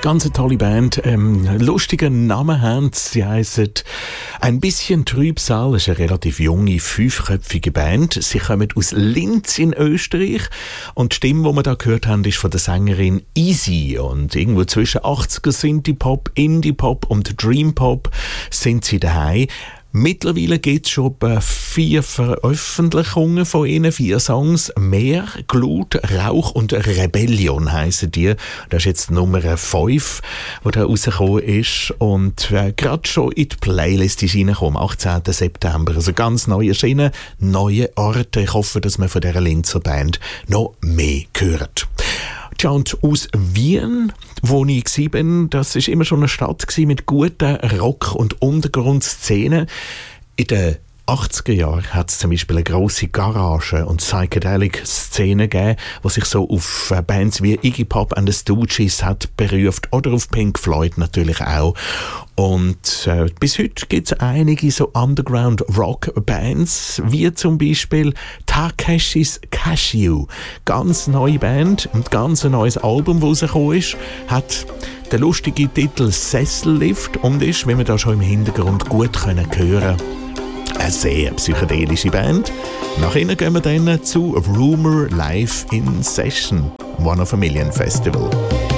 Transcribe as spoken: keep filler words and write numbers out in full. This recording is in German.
Ganz eine tolle Band, ähm, lustigen Namen haben sie, heissen «Ein bisschen Trübsal», das ist eine relativ junge, fünfköpfige Band. Sie kommen aus Linz in Österreich und die Stimme, die wir da gehört haben, ist von der Sängerin Easy und irgendwo zwischen achtziger Synthie-Pop, Indie-Pop und Dream-Pop sind sie daheim. Mittlerweile gibt es schon etwa vier Veröffentlichungen von ihnen, vier Songs. Meer, Glut, Rauch und Rebellion heissen die. Das ist jetzt Nummer fünf, die da rausgekommen ist. Und äh, gerade schon in die Playlist ist reingekommen, am achtzehnten September. Also ganz neu erschienen, neue Orte. Ich hoffe, dass man von dieser Linzer Band noch mehr hört. Ja, und aus Wien, wo ich war, das war immer schon eine Stadt mit guten Rock- und Untergrundszenen. In den achtziger Jahren hat es zum Beispiel eine grosse Garage- und Psychedelic-Szene gegeben, die sich so auf Bands wie Iggy Pop and the Stooges hat berufen oder auf Pink Floyd natürlich auch. Und äh, bis heute gibt es einige so Underground-Rock-Bands, wie zum Beispiel Takeshis Cashew. Ganz neue Band und ganz ein neues Album, das rausgekommen ist, hat den lustigen Titel Sessellift und ist, wie wir da schon im Hintergrund gut können hören, eine sehr psychedelische Band. Nach ihnen gehen wir dann zu Rumour Live in Session, One of a Million Festival.